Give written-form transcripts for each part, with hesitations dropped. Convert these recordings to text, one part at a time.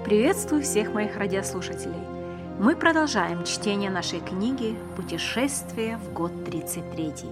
Приветствую всех моих радиослушателей. Мы продолжаем чтение нашей книги «Путешествие в год 33».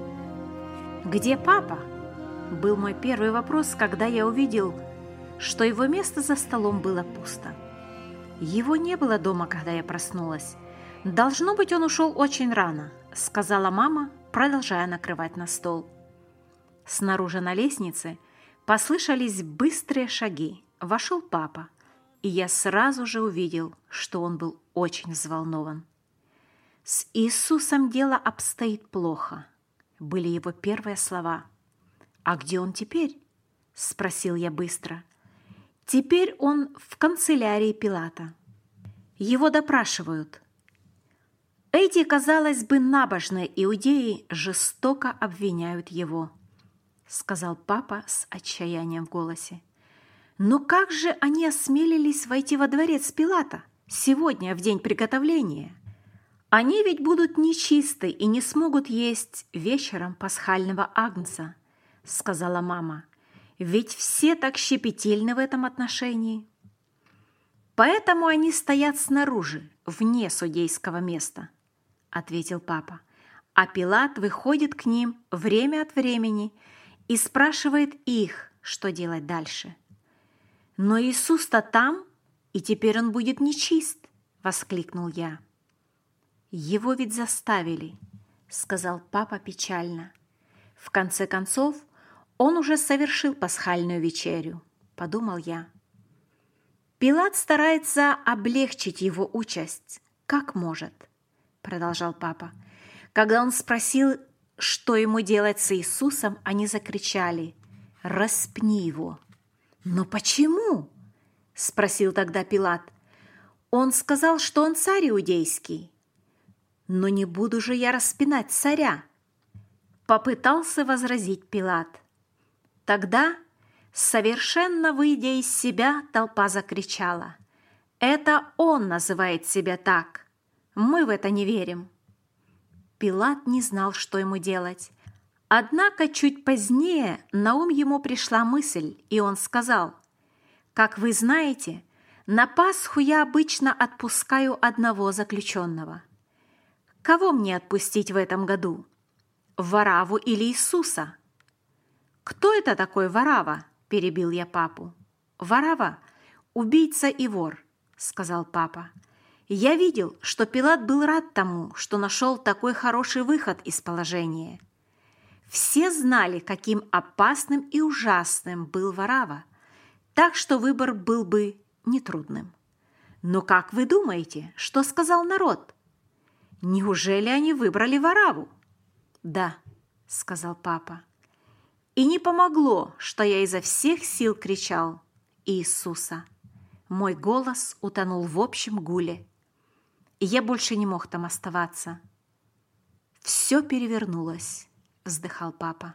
«Где папа?» был мой первый вопрос, когда я увидел, что его место за столом было пусто. Его не было дома, когда я проснулась. «Должно быть, он ушел очень рано», — сказала мама, продолжая накрывать на стол. Снаружи на лестнице послышались быстрые шаги. Вошел папа, и я сразу же увидел, что он был очень взволнован. «С Иисусом дело обстоит плохо», — были его первые слова. «А где он теперь?» — спросил я быстро. «Теперь он в канцелярии Пилата. Его допрашивают». Эти, казалось бы, набожные иудеи жестоко обвиняют его, сказал папа с отчаянием в голосе. Но как же они осмелились войти во дворец Пилата сегодня, в день приготовления? Они ведь будут нечисты и не смогут есть вечером пасхального агнца, сказала мама. Ведь все так щепетильны в этом отношении. Поэтому они стоят снаружи, вне судейского места, ответил папа. А Пилат выходит к ним время от времени и спрашивает их, что делать дальше. «Но Иисус-то там, и теперь он будет нечист!» — воскликнул я. «Его ведь заставили», — сказал папа печально. «В конце концов, он уже совершил пасхальную вечерю», — подумал я. «Пилат старается облегчить его участь, как может», — продолжал папа. Когда он спросил, что ему делать с Иисусом, они закричали: «Распни его!» «Но почему?» – спросил тогда Пилат. «Он сказал, что он царь иудейский». «Но не буду же я распинать царя!» – попытался возразить Пилат. Тогда, совершенно выйдя из себя, толпа закричала: «Это он называет себя так! Мы в это не верим!» Пилат не знал, что ему делать. Однако чуть позднее на ум ему пришла мысль, и он сказал: «Как вы знаете, на Пасху я обычно отпускаю одного заключенного. Кого мне отпустить в этом году? Варавву или Иисуса?» «Кто это такой Варавва?» – перебил я папу. «Варавва – убийца и вор», – сказал папа. «Я видел, что Пилат был рад тому, что нашел такой хороший выход из положения». Все знали, каким опасным и ужасным был Варавва, так что выбор был бы нетрудным. Но как вы думаете, что сказал народ? Неужели они выбрали Варавву? «Да», — сказал папа. И не помогло, что я изо всех сил кричал: «Иисуса!» Мой голос утонул в общем гуле, и я больше не мог там оставаться. «Все перевернулось», — вздыхал папа.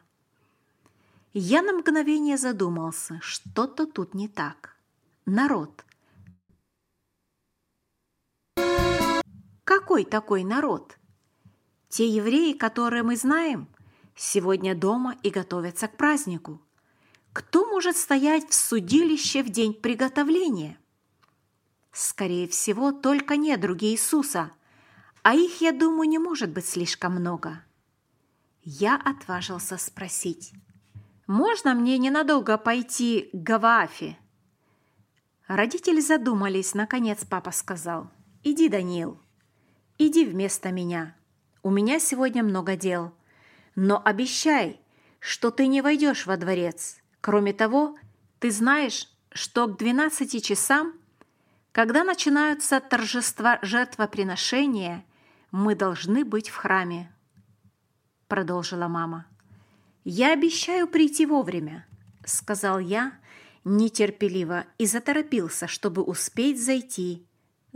Я на мгновение задумался, что-то тут не так. Народ. Какой такой народ? Те евреи, которые мы знаем, сегодня дома и готовятся к празднику. Кто может стоять в судилище в день приготовления? Скорее всего, только недруги Иисуса, а их, я думаю, не может быть слишком много. Я отважился спросить: «Можно мне ненадолго пойти к Гаваафе?» Родители задумались. Наконец папа сказал: «Иди, Даниил, иди вместо меня. У меня сегодня много дел. Но обещай, что ты не войдешь во дворец. Кроме того, ты знаешь, что к 12 часам, когда начинаются торжества жертвоприношения, мы должны быть в храме», — продолжила мама. «Я обещаю прийти вовремя», — сказал я нетерпеливо и заторопился, чтобы успеть зайти